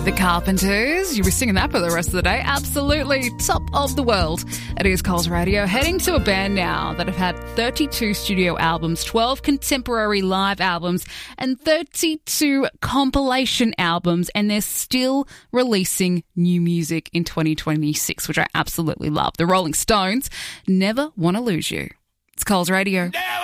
The Carpenters. You'll be singing that for the rest of the day. Absolutely top of the world. It is Coles Radio. Heading to a band now that have had 32 studio albums, 12 contemporary live albums, and 32 compilation albums, and they're still releasing new music in 2026, which I absolutely love. The Rolling Stones. Never Want to Lose You. It's Coles Radio. Never